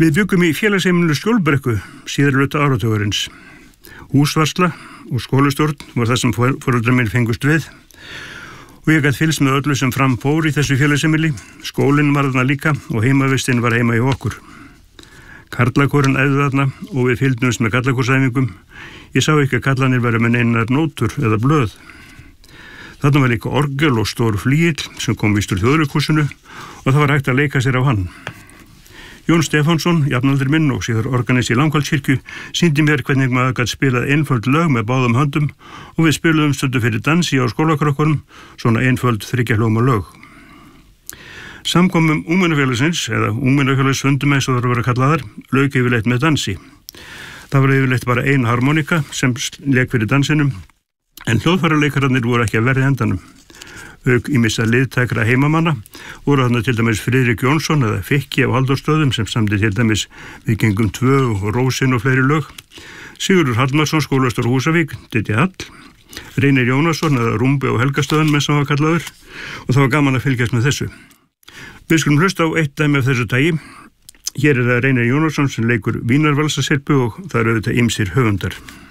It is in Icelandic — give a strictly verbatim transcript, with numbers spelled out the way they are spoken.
Við byggum í félagsheimilinu Skjólbrekku síðari hluta áratugurins. Húsvarsla og skólastjórn var það sem foreldrar minn fengust við og ég gat fylgst með öllu sem fram fór í þessu félagsheimili. Skólinn var þarna líka og heimavistinn var heima í okkur. Karlakórinn æfði þarna og við fylgdumst með karlakórsæfingum. Ég sá ekki að kallanir væru með neinar nótur eða blöð. Þarna var líka orgel og stór flíill sem kom víst úr Þjóðleikhúsinu og það var hægt að leika sér á hann. Jón Stefánsson, jafnaldur minn og síðar organist í Langholtskirkju, sýndi mér hvernig maður gat spilað einföld lög með báðum höndum og við spiluðum stundu fyrir dansi á skólakrökkunum, svona einföld þriggjahljóma lög. Samkomum ungmennafélagsins, eða ungmennafélagsfundum eins og það voru kallaðar, lauk yfirleitt með dansi. Það var yfirleitt bara ein harmonika sem lék fyrir dansinum, en hljóðfærarleikararnir voru ekki að verða endanum. Auk ýmissa liðtækra heimamanna voru þarna til dæmis Friðrik Jónsson eða Fikki á Halldórsstöðum sem samdi til dæmis Við gengum tvö og Rósin og fleiri lög, Sigurður Hallmarsson, skólastjóri Húsavík, Diddi Hall, Reynir Jónasson eða Rúmbi á Helgastöðum eins og hann var kallaður, og það var gaman að fylgjast með þessu. Við skulum hlusta á eitt dæmi af þessu tagi. Hér er það Reynir Jónasson sem leikur Vínarvalsasyrpu og það eru auðvitað ýmsir höfundar.